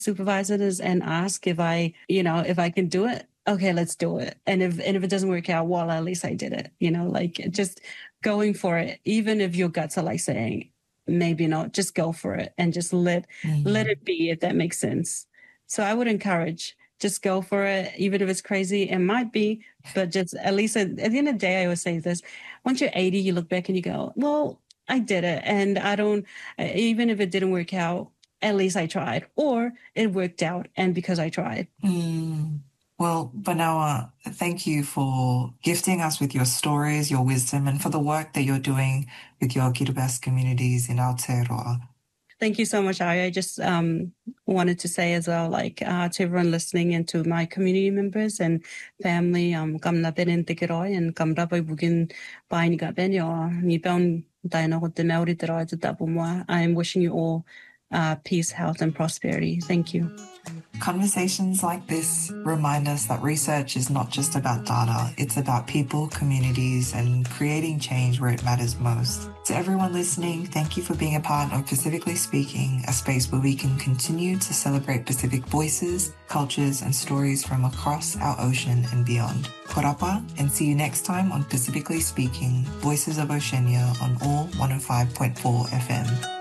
supervisors and ask if if I can do it. Okay, let's do it. And if it doesn't work out, well, at least I did it. Like just going for it, even if your guts are like saying, maybe not, just go for it and just let it be, if that makes sense. So I would encourage, just go for it, even if it's crazy. It might be, but just at least at the end of the day, I always say this: once you're 80, you look back and you go, well, I did it, and I don't. Even if it didn't work out, at least I tried, or it worked out, and because I tried. Well, Banawa, thank you for gifting us with your stories, your wisdom, and for the work that you're doing with your Kiribati communities in Aotearoa. Thank you so much, Ari. I just wanted to say as well, to everyone listening and to my community members and family, kamna benin tikiroi and kamra bai bugin bai ni ga ben yo ni ben dino with the maori tero to tapumwa. I am wishing you all peace, health, and prosperity. Thank you. Conversations like this remind us that research is not just about data, it's about people, communities, and creating change where it matters most. To everyone listening, thank you for being a part of Pacifically Speaking, a space where we can continue to celebrate Pacific voices, cultures, and stories from across our ocean and beyond. Korapa, and see you next time on Pacifically Speaking, Voices of Oceania on All 105.4 FM.